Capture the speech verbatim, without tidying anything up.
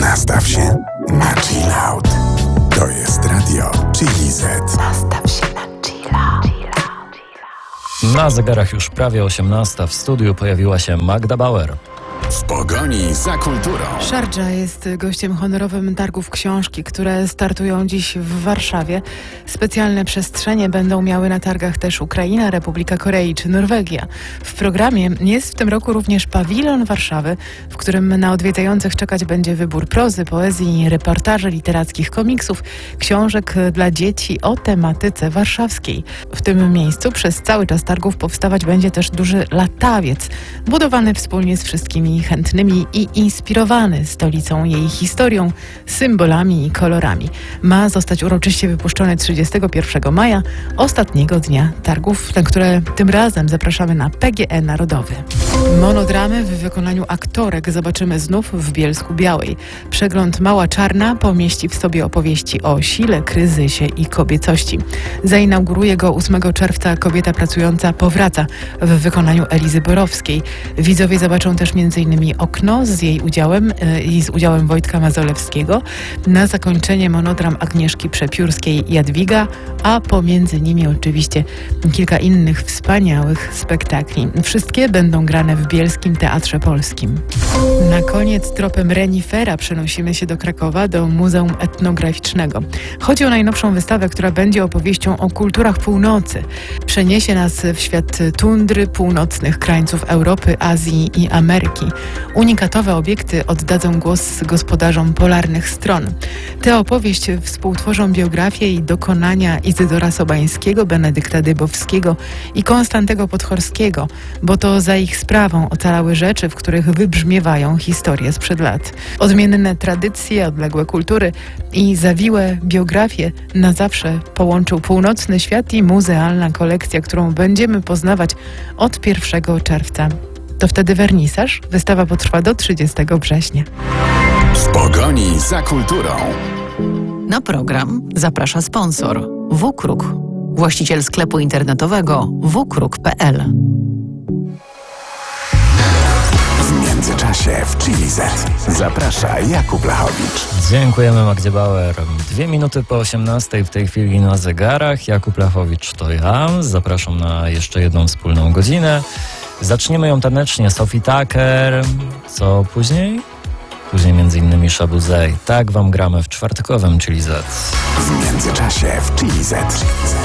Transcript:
Nastaw się na chill out. To jest radio Chili Z. Nastaw się na chilla. Na zegarach już prawie osiemnasta. W studiu pojawiła się Magda Bauer. W pogoni za kulturą. Szardża jest gościem honorowym targów książki, które startują dziś w Warszawie. Specjalne przestrzenie będą miały na targach też Ukraina, Republika Korei czy Norwegia. W programie jest w tym roku również pawilon Warszawy, w którym na odwiedzających czekać będzie wybór prozy, poezji, reportaży literackich, komiksów, książek dla dzieci o tematyce warszawskiej. W tym miejscu przez cały czas targów powstawać będzie też duży latawiec, budowany wspólnie z wszystkimi chętnymi i inspirowany stolicą, jej historią, symbolami i kolorami. Ma zostać uroczyście wypuszczony trzydziestego pierwszego maja, ostatniego dnia targów, na które tym razem zapraszamy na P G E Narodowy. Monodramy w wykonaniu aktorek zobaczymy znów w Bielsku Białej. Przegląd Mała Czarna pomieści w sobie opowieści o sile, kryzysie i kobiecości. Zainauguruje go ósmego czerwca Kobieta pracująca powraca w wykonaniu Elizy Borowskiej. Widzowie zobaczą też m.in. Okno z jej udziałem i z udziałem Wojtka Mazolewskiego. Na zakończenie monodram Agnieszki Przepiórskiej Jadwiga, a pomiędzy nimi oczywiście kilka innych wspaniałych spektakli. Wszystkie będą grane w Bielskim Teatrze Polskim. Na koniec tropem renifera przenosimy się do Krakowa, do Muzeum Etnograficznego. Chodzi o najnowszą wystawę, która będzie opowieścią o kulturach północy. Przeniesie nas w świat tundry, północnych krańców Europy, Azji i Ameryki. Unikatowe obiekty oddadzą głos gospodarzom polarnych stron. Tę opowieść współtworzą biografie i dokonania Izydora Sobańskiego, Benedykta Dybowskiego i Konstantego Podchorskiego, bo to za ich sprawą ocalały rzeczy, w których wybrzmiewają historie sprzed lat. Odmienne tradycje, odległe kultury i zawiłe biografie na zawsze połączył północny świat i muzealna kolekcja, którą będziemy poznawać od pierwszego czerwca. To wtedy wernisaż. Wystawa potrwa do trzydziestego września. W pogoni za kulturą. Na program zaprasza sponsor WKRUK, właściciel sklepu internetowego w kruk kropka p l. W międzyczasie w Chili Z zaprasza Jakub Lachowicz. Dziękujemy Magdzie Bauer. Dwie minuty po osiemnastej w tej chwili na zegarach. Jakub Lachowicz to ja. Zapraszam na jeszcze jedną wspólną godzinę. Zaczniemy ją tanecznie. Sophie Tucker. Co później? Później między innymi Shabu Zey. Tak wam gramy w czwartkowym Chili Z. W międzyczasie w Chili Z.